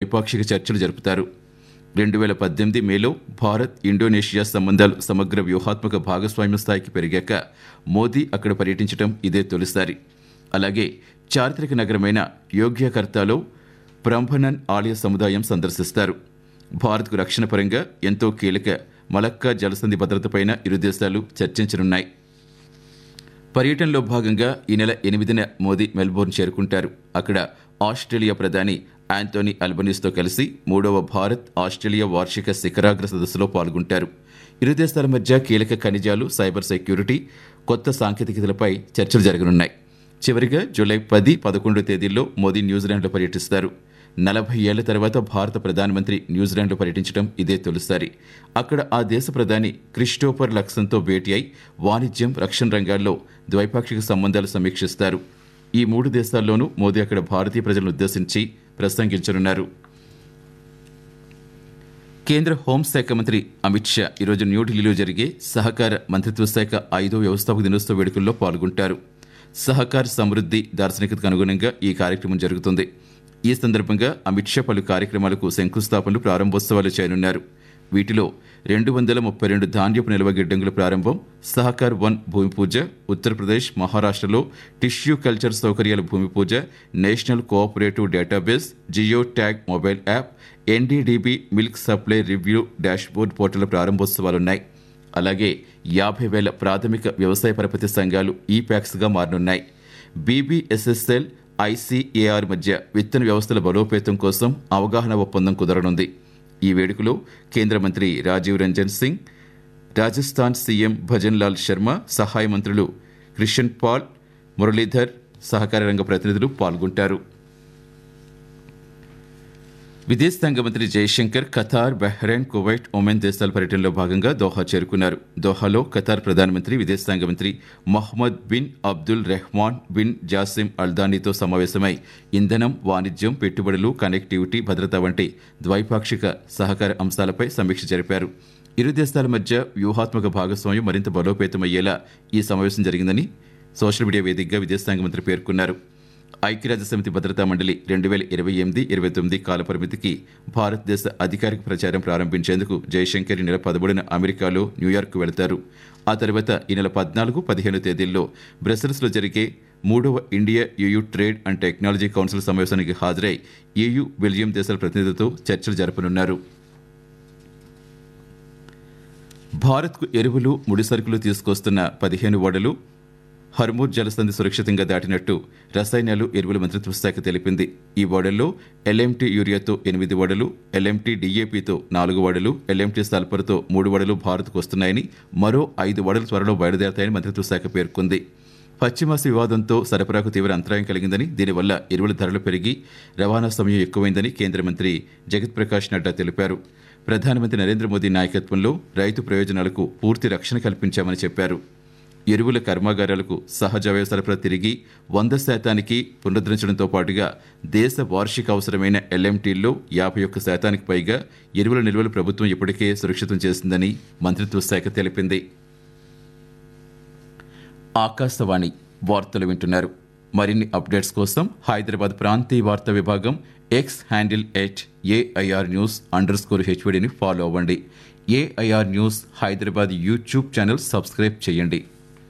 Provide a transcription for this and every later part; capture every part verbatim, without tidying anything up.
ద్వైపాక్షిక చర్చలు జరుపుతారు. రెండు వేల పద్దెనిమిది మేలో భారత్ ఇండోనేషియా సంబంధాలు సమగ్ర వ్యూహాత్మక భాగస్వామ్య స్థాయికి పెరిగాక మోదీ అక్కడ పర్యటించడం ఇదే తొలిసారి. అలాగే చారిత్రక నగరమైన యోగ్యకర్తాలో బ్రంభనన్ ఆలయ సముదాయం సందర్శిస్తారు. భారత్కు రక్షణ పరంగా ఎంతో కీలక మలక్కా జలసంధి భద్రతపైన ఇరు దేశాలు చర్చించనున్నాయి. పర్యటనలో భాగంగా ఈ నెల ఎనిమిదిన మోదీ మెల్బోర్న్ చేరుకుంటారు. అక్కడ ఆస్ట్రేలియా ప్రధాని యాంటోనీ అల్బనీస్తో కలిసి మూడవ భారత్ ఆస్ట్రేలియా వార్షిక శిఖరాగ్ర సదస్సులో పాల్గొంటారు. ఇరు దేశాల మధ్య కీలక ఖనిజాలు, సైబర్ సెక్యూరిటీ, కొత్త సాంకేతికతలపై చర్చలు జరగనున్నాయి. చివరిగా జూలై పది పదకొండు తేదీల్లో మోదీ న్యూజిలాండ్లో పర్యటిస్తారు. నలభై ఏళ్ల తర్వాత భారత ప్రధానమంత్రి న్యూజిలాండ్లో పర్యటించడం ఇదే తొలిసారి. అక్కడ ఆ దేశ ప్రధాని క్రిస్టోఫర్ లక్సన్తో భేటీ అయి వాణిజ్యం, రక్షణ రంగాల్లో ద్వైపాక్షిక సంబంధాలు సమీక్షిస్తారు. ఈ మూడు దేశాల్లోనూ మోదీ అక్కడ భారతీయ ప్రజలను ఉద్దేశించి ప్రసంగించనున్నారు. కేంద్ర హోంశాఖ మంత్రి అమిత్ షా ఈరోజు న్యూఢిల్లీలో జరిగే సహకార మంత్రిత్వ శాఖ ఐదో వ్యవస్థాపక దినోత్సవ వేడుకల్లో పాల్గొంటారు. సహకార సమృద్ధి దార్శనికతకు అనుగుణంగా ఈ కార్యక్రమం జరుగుతుంది. ఈ సందర్భంగా అమిత్ షా పలు కార్యక్రమాలకు శంకుస్థాపనలు, ప్రారంభోత్సవాలు చేయనున్నారు. వీటిలో రెండు వందల ముప్పై రెండు ధాన్యపు నిల్వ గిడ్డంగుల ప్రారంభం, సహకార్ వన్ భూమి పూజ, ఉత్తరప్రదేశ్, మహారాష్ట్రలో టిష్యూ కల్చర్ సౌకర్యాల భూమి పూజ, national cooperative database, geo tag mobile app, NDDB milk supply review dashboard portal ప్రారంభోత్సవాలున్నాయి. అలాగే యాభై వేల ప్రాథమిక వ్యవసాయ పరపతి సంఘాలు ఈ ప్యాక్స్గా మారనున్నాయి. బీబీఎస్ఎస్ఎల్, ఐసీఏఆర్ మధ్య విత్తన వ్యవస్థల బలోపేతం కోసం అవగాహన ఒప్పందం కుదరనుంది. ఈ వేడుకలో కేంద్ర మంత్రి రాజీవ్ రంజన్ సింగ్, రాజస్థాన్ సీఎం భజన్ లాల్ శర్మ, సహాయ మంత్రులు క్రిషన్ పాల్, మురళీధర్, సహకార రంగ ప్రతినిధులు పాల్గొంటారు. విదేశాంగ మంత్రి Jayashankar Qatar, Bahrain, Kuwait, Oman దేశాల పర్యటనలో భాగంగా దోహా చేరుకున్నారు. దోహాలో ఖతార్ ప్రధానమంత్రి, విదేశాంగ మంత్రి Mohammad bin Abdul Rehman bin Jassim అల్దానీతో సమావేశమై ఇంధనం, వాణిజ్యం, పెట్టుబడులు, కనెక్టివిటీ, భద్రత వంటి ద్వైపాక్షిక సహకార అంశాలపై సమీక్ష జరిపారు. ఇరు దేశాల మధ్య వ్యూహాత్మక భాగస్వామ్యం మరింత బలోపేతమయ్యేలా ఈ సమావేశం జరిగిందని సోషల్ మీడియా వేదికగా విదేశాంగ మంత్రి పేర్కొన్నారు. ఐక్యరాజ్యసమితి భద్రతా మండలి రెండు వేల ఇరవై ఎనిమిది ఇరవై తొమ్మిది కాలపరిమితికి భారతదేశ అధికారిక ప్రచారం ప్రారంభించేందుకు జయశంకర్ ఈ నెల పదమూడున అమెరికాలో న్యూయార్క్ వెళతారు. ఆ తర్వాత ఈ నెల పద్నాలుగు పదిహేను తేదీల్లో బ్రసెల్స్లో జరిగే మూడవ India యూయూ trade and technology council సమావేశానికి హాజరై ఈయూ, బెల్జియం దేశాల ప్రతినిధులతో చర్చలు జరపనున్నారు. భారత్కు ఎరువులు, ముడి సరుకులు తీసుకొస్తున్న పదిహేను ఓడలు హర్మూర్ జలసంధి సురక్షితంగా దాటినట్టు రసాయనాలు, ఎరువుల మంత్రిత్వ శాఖ తెలిపింది. ఈ ఓడల్లో ఎల్ఎంటీ యూరియాతో ఎనిమిది ఓడలు, ఎల్ఎంటీ డీఏపీతో నాలుగు ఓడలు, ఎల్ఎంటీ సల్ఫర్తో మూడు ఓడలు భారత్కు వస్తున్నాయని, మరో ఐదు ఓడలు త్వరలో బయలుదేరతాయని మంత్రిత్వ శాఖ పేర్కొంది. పశ్చిమాసి వివాదంతో సరఫరాకు తీవ్ర అంతరాయం కలిగిందని, దీనివల్ల ఎరువుల ధరలు పెరిగి రవాణా సమయం ఎక్కువైందని కేంద్ర మంత్రి జగత్ ప్రకాష్ నడ్డా తెలిపారు. ప్రధానమంత్రి నరేంద్ర మోదీ నాయకత్వంలో రైతు ప్రయోజనాలకు పూర్తి రక్షణ కల్పించామని చెప్పారు. ఎరువుల కర్మాగారాలకు సహజ వ్యయ సరఫరా తిరిగి వంద శాతానికి పునరుద్ధరించడంతో పాటుగా దేశ వార్షిక అవసరమైన ఎల్ఎంటీల్లో యాభై ఒక్క శాతానికి పైగా ఎరువుల నిల్వలు ప్రభుత్వం ఇప్పటికే సురక్షితం చేసిందని మంత్రిత్వ శాఖ తెలిపింది. ఆకాశవాణి వార్తలు వింటున్నారు. మరిన్ని అప్డేట్స్ కోసం హైదరాబాద్ ప్రాంతీయ వార్తా విభాగం X handle at AIR news under score హెచ్వీడీని follow అవ్వండి. AIR news Hyderabad YouTube channel subscribe చేయండి.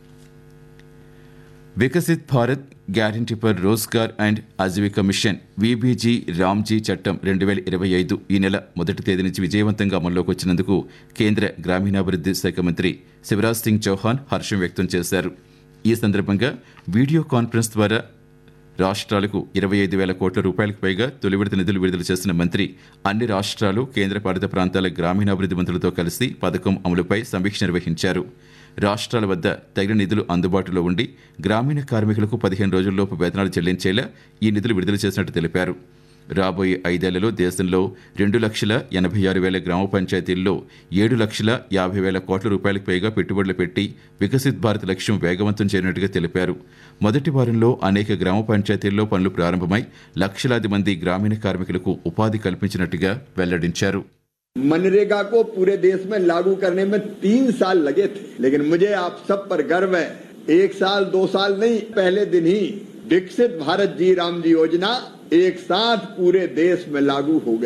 Viksit Bharat guarantee for Rozgar and Aajeevika machine VBG Ramji చట్టం రెండు వేల ఇరవై ఐదు ఈ నెల మొదటి తేదీ నుంచి విజయవంతంగా అమల్లోకి వచ్చినందుకు కేంద్ర గ్రామీణాభివృద్ధి శాఖ మంత్రి శివరాజ్ సింగ్ చౌహాన్ హర్షం వ్యక్తం చేశారు. ఈ సందర్భంగా వీడియో కాన్ఫరెన్స్ ద్వారా రాష్ట్రాలకు ఇరవై ఐదు వేల కోట్ల రూపాయలకు పైగా తొలి విడత నిధులు విడుదల చేసిన మంత్రి అన్ని రాష్ట్రాలు, కేంద్రపాలిత ప్రాంతాల గ్రామీణాభివృద్ధి మంత్రులతో కలిసి పథకం అమలుపై సమీక్ష నిర్వహించారు. రాష్ట్రాల వద్ద తగిన నిధులు అందుబాటులో ఉండి గ్రామీణ కార్మికులకు పదిహేను రోజుల్లోపు వేతనాలు చెల్లించేలా ఈ నిధులు విడుదల చేసినట్టు తెలిపారు. రాబోయే ఐదేళ్లలో దేశంలో రెండు లక్షల ఎనభై ఆరు వేల గ్రామ పంచాయతీల్లో ఏడు లక్షల యాభై వేల కోట్ల రూపాయలకు పైగా పెట్టుబడులు పెట్టి వికసిత్ భారత్ లక్ష్యం వేగవంతం చేయనున్నట్టుగా తెలిపారు. మొదటి వారంలో అనేక గ్రామ పంచాయతీల్లో పనులు ప్రారంభమై లక్షలాది మంది గ్రామీణ కార్మికులకు ఉపాధి కల్పించినట్టుగా వెల్లడించారు. मनरेगा को पूरे देश में लागू करने में तीन साल लगे थे, लेकिन मुझे आप सब पर गर्व है, एक साल दो साल नहीं, पहले दिन ही विकसित भारत जी राम जी योजना एक साथ पूरे देश में लागू हो गई।